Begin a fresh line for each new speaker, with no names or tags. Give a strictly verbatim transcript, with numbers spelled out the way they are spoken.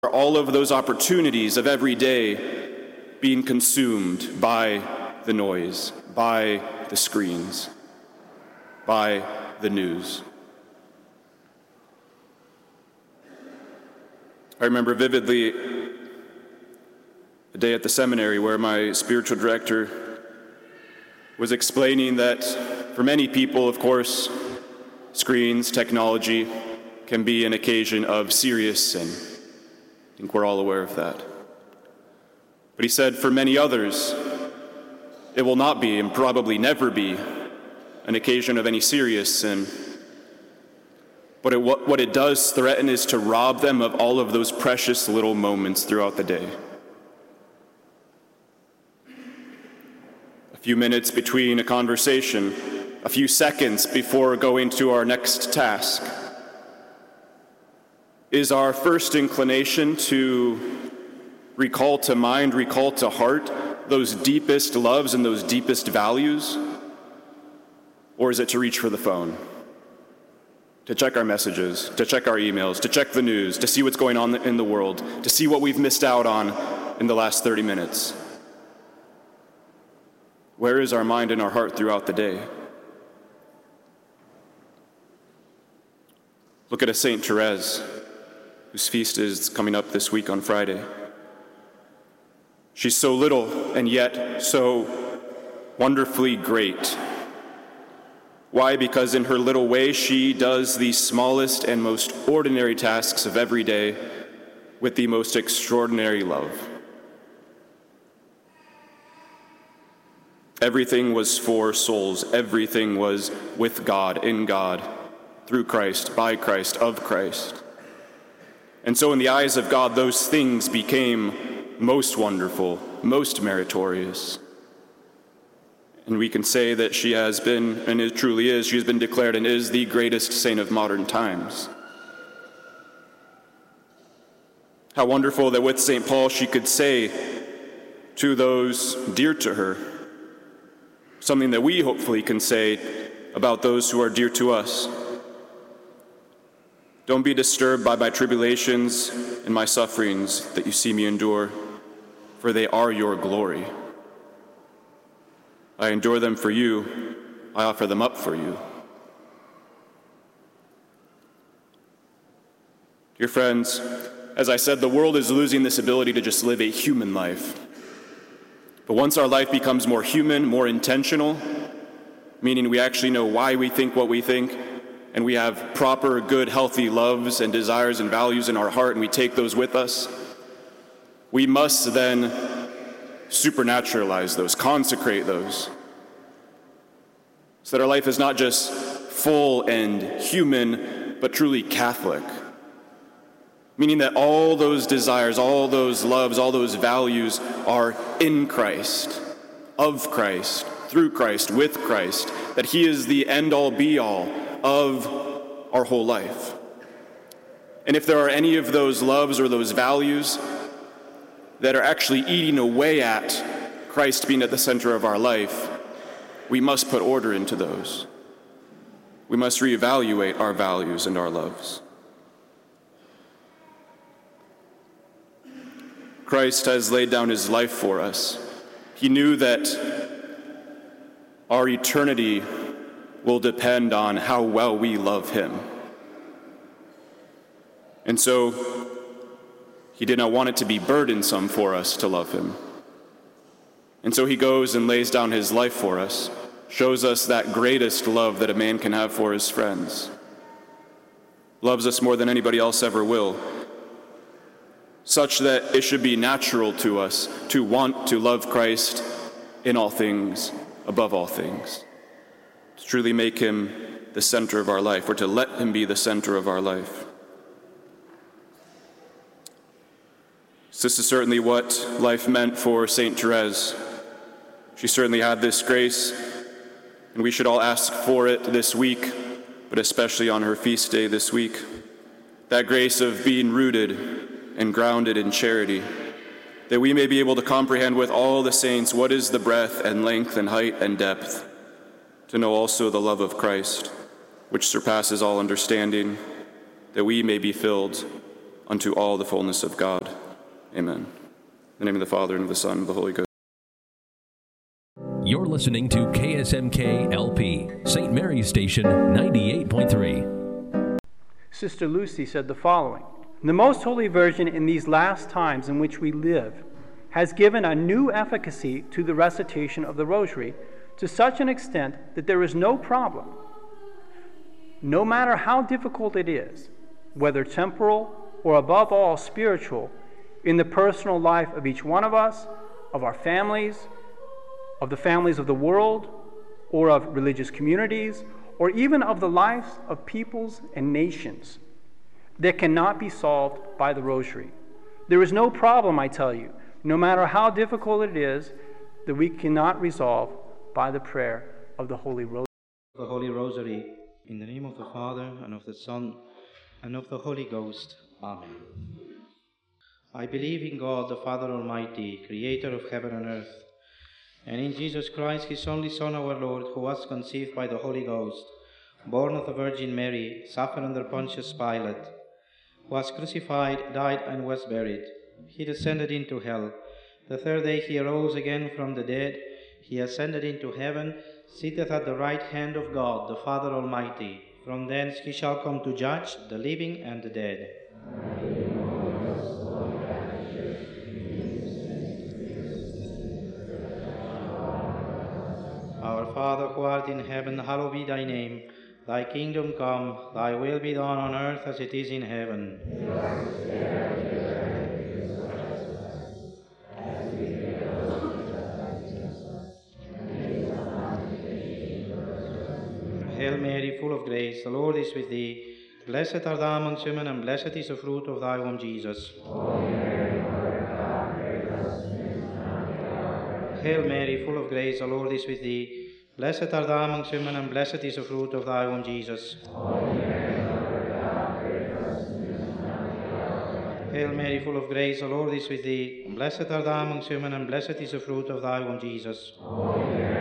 all of those opportunities of every day being consumed by the noise, by the screens, by the news. I remember vividly a day at the seminary where my spiritual director was explaining that for many people, of course, screens, technology can be an occasion of serious sin. I think we're all aware of that. But he said for many others, it will not be and probably never be an occasion of any serious sin. But it, what, what it does threaten is to rob them of all of those precious little moments throughout the day. A few minutes between a conversation, a few seconds before going to our next task. Is our first inclination to recall to mind, recall to heart those deepest loves and those deepest values? Or is it to reach for the phone? To check our messages, to check our emails, to check the news, to see what's going on in the world, to see what we've missed out on in the last thirty minutes? Where is our mind and our heart throughout the day? Look at a Saint Therese, whose feast is coming up this week on Friday. She's so little and yet so wonderfully great. Why? Because in her little way, she does the smallest and most ordinary tasks of every day with the most extraordinary love. Everything was for souls. Everything was with God, in God, through Christ, by Christ, of Christ. And so in the eyes of God, those things became most wonderful, most meritorious. And we can say that she has been, and it truly is, she has been declared and is the greatest saint of modern times. How wonderful that with Saint Paul she could say to those dear to her something that we hopefully can say about those who are dear to us. Don't be disturbed by my tribulations and my sufferings that you see me endure, for they are your glory. I endure them for you, I offer them up for you. Dear friends, as I said, the world is losing this ability to just live a human life. But once our life becomes more human, more intentional, meaning we actually know why we think what we think, and we have proper, good, healthy loves and desires and values in our heart, and we take those with us, we must then supernaturalize those, consecrate those, so that our life is not just full and human, but truly Catholic. Meaning that all those desires, all those loves, all those values are in Christ, of Christ, through Christ, with Christ, that He is the end-all, be-all of our whole life. And if there are any of those loves or those values that are actually eating away at Christ being at the center of our life, we must put order into those. We must reevaluate our values and our loves. Christ has laid down His life for us. He knew that our eternity will depend on how well we love Him. And so He did not want it to be burdensome for us to love Him. And so He goes and lays down His life for us, shows us that greatest love that a man can have for his friends. Loves us more than anybody else ever will, such that it should be natural to us to want to love Christ in all things, above all things, to truly make Him the center of our life, or to let Him be the center of our life. So this is certainly what life meant for Saint Therese. She certainly had this grace, and we should all ask for it this week, but especially on her feast day this week. That grace of being rooted and grounded in charity, that we may be able to comprehend with all the saints what is the breadth and length and height and depth, to know also the love of Christ, which surpasses all understanding, that we may be filled unto all the fullness of God. Amen. In the name of the Father, and of the Son, and of the Holy Ghost.
You're listening to K S M K L P, Saint Mary's Station, ninety-eight point three.
Sister Lucy said the following: "The Most Holy Virgin in these last times in which we live has given a new efficacy to the recitation of the Rosary to such an extent that there is no problem, no matter how difficult it is, whether temporal or above all spiritual, in the personal life of each one of us, of our families, of the families of the world, or of religious communities, or even of the lives of peoples and nations, that cannot be solved by the Rosary. There is no problem, I tell you, no matter how difficult it is, that we cannot resolve by the prayer of the Holy Rosary."
The Holy Rosary, in the name of the Father, and of the Son, and of the Holy Ghost. Amen. I believe in God, the Father Almighty, creator of heaven and earth, and in Jesus Christ, his only Son, our Lord, who was conceived by the Holy Ghost, born of the Virgin Mary, suffered under Pontius Pilate, was crucified, died, and was buried. He descended into hell. The third day he arose again from the dead. He ascended into heaven, sitteth at the right hand of God, the Father Almighty. From thence he shall come to judge the living and the dead. Our Father, who art in heaven, hallowed be thy name. Thy kingdom come, thy will be done on earth as it is in heaven. Hail Mary, full of grace, the Lord is with thee. Blessed art thou amongst women, and blessed is the fruit of thy womb, Jesus. Hail Mary, full of grace, the Lord is with thee. Blessed art thou amongst women, and blessed is the fruit of thy womb, Jesus. Hail Mary, full of grace, the Lord is with thee. Blessed art thou amongst women, and blessed is the fruit of thy womb, Jesus.